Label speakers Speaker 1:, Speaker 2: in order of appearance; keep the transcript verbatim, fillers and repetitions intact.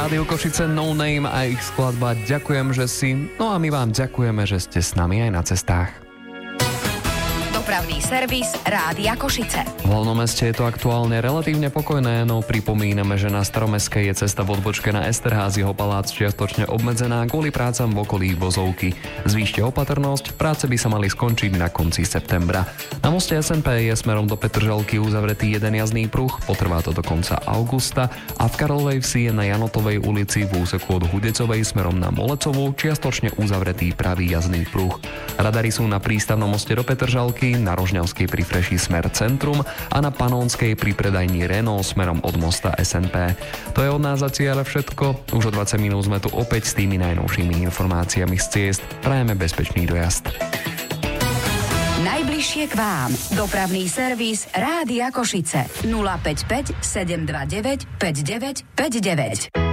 Speaker 1: Rádio Košice No Name a ich skladba Ďakujem, že si. No a my vám ďakujeme, že ste s nami aj na cestách.
Speaker 2: Dopravný servis Rádia Košice.
Speaker 1: V hlavnom meste je to aktuálne relatívne pokojné, no pripomíname, že na Staromestskej je cesta v odbočke na Esterházieho palác čiastočne obmedzená kvôli prácam v okolí Vozovky. Zvýšte opatrnosť, práce by sa mali skončiť na konci septembra. Na moste es en pé je smerom do Petržalky uzavretý jeden jazdný pruh, potrvá to do konca augusta a v Karlovej Vsi je na Janotovej ulici v úseku od Hudecovej smerom na Molecovú čiastočne uzavretý pravý jazdný pruh. Radary sú na prístavnom moste do Petržalky, na Rožňavskej pri Freši smer Centrum a na Panónskej pri predajni Renault smerom od mosta es en pé. To je od nás za cieľ všetko. Už o dvadsať minút sme tu opäť s tými najnovšími informáciami z ciest. Prajeme bezpečný dojazd.
Speaker 2: Najbližšie k vám. Dopravný servis Rádia Košice. nula päť päť sedem dva deväť päť deväť päť deväť.